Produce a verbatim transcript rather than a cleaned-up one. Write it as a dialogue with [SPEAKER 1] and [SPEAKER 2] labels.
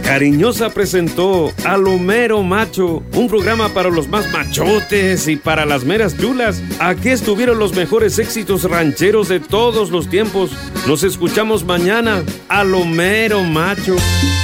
[SPEAKER 1] Cariñosa presentó a lo mero macho, un programa para los más machotes y para las meras chulas. Aquí estuvieron los mejores éxitos rancheros de todos los tiempos. Nos escuchamos mañana, a lo mero macho.